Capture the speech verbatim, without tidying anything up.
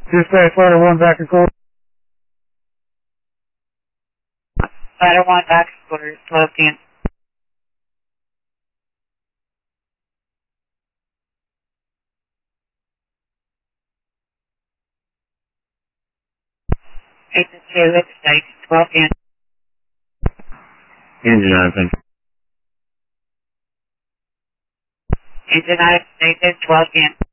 Dispatch Ladder one back and forth. Ladder one back and quarters, twelve ten. eight to two at the station, twelve ten. Engine open. Engine out of station, twelve ten.